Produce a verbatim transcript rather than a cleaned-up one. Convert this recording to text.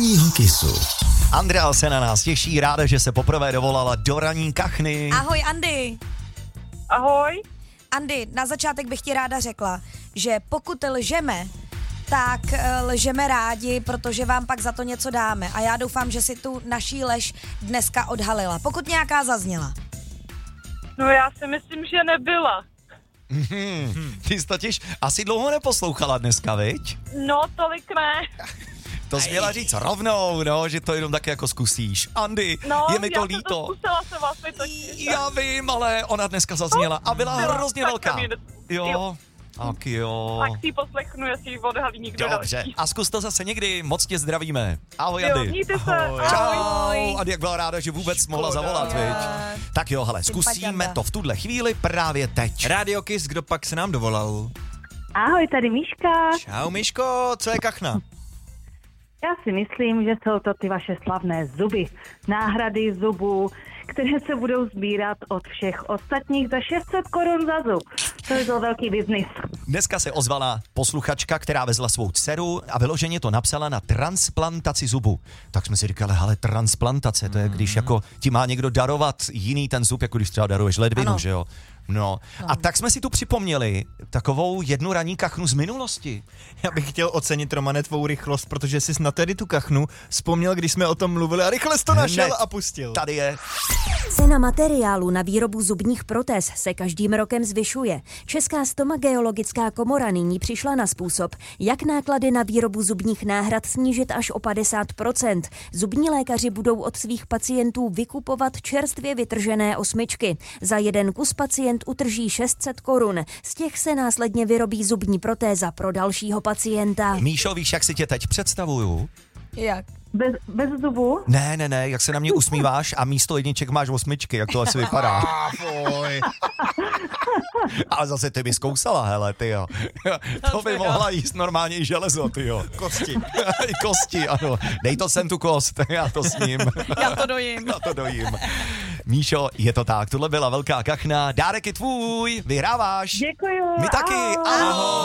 ranního kisu. Andrea se na nás těší, ráda, že se poprvé dovolala do ranní kachny. Ahoj, Andy. Ahoj. Andy, na začátek bych ti ráda řekla, že pokud lžeme, tak uh, lžeme rádi, protože vám pak za to něco dáme. A já doufám, že si tu naší lež dneska odhalila. Pokud nějaká zazněla. No já si myslím, že nebyla. Hmm, ty jsi totiž asi dlouho neposlouchala dneska, viď? No, tolik ne. To jsi měla říct rovnou, no, že to jenom tak jako zkusíš. Andy, No, je mi to já líto. jsem to zkusila se vás vytočit. Já vím, ale ona dneska zazněla a byla Byla, hrozně tak velká. jsem ji- Jo, jo. tak jo. Tak si ji poslechnu, jestli ji odhalí někdo Dobře, další. a zkus to zase někdy, moc tě zdravíme. Ahoj, Jo, Andy. mějte se. Ahoj. Ahoj. Čau. Andy, jak byla ráda, že vůbec Škoda. mohla zavolat, Jo. viď? Tak jo, hele, zkusíme Sympatianta. to v tuhle chvíli právě teď. Radio Kiss, kdo pak se nám dovolal? Ahoj, tady Míška. Čau, Myško, co je kachna? Já si myslím, že jsou to ty vaše slavné zuby. Náhrady zubů, které se budou sbírat od všech ostatních za šest set korun za zub. To je to velký biznis. Dneska se ozvala posluchačka, která vezla svou dceru a vyloženě to napsala na transplantaci zubu. Tak jsme si říkali, hele, transplantace, to je když jako ti má někdo darovat jiný ten zub, jako když třeba daruješ ledvinu, Ano. že jo? No. no. A tak jsme si tu připomněli takovou jednu ranní kachnu z minulosti. Já bych chtěl ocenit, Romane, tvou rychlost, protože jsi na tedy tu kachnu vzpomněl, když jsme o tom mluvili a rychle jsi to našel Hned. a pustil. Tady je. Cena materiálu na výrobu zubních protéz se každým rokem zvyšuje. Česká stomageologická komora nyní přišla na způsob, jak náklady na výrobu zubních náhrad snížit až o padesát procent. Zubní lékaři budou od svých pacientů vykupovat čerstvě vytržené osmičky. Za jeden kus pacient utrží šest set korun. Z těch se následně vyrobí zubní protéza pro dalšího pacienta. Míšo, víš, jak si tě teď představuju? Jak? Bez, bez zubů? Ne, ne, ne, jak se na mě usmíváš a místo jedniček máš osmičky, jak to asi vypadá. Fuj. Ale zase ty mi zkousala, hele, ty jo. To by mohla jíst normálně i železo, ty jo. Kosti. I kosti, ano. Dej to sem tu kost, já to sním. Já to dojím. Já to dojím. Míšo, je to tak, tohle byla velká kachna, dárek je tvůj, vyhráváš. Děkuju. My taky, ahoj. ahoj.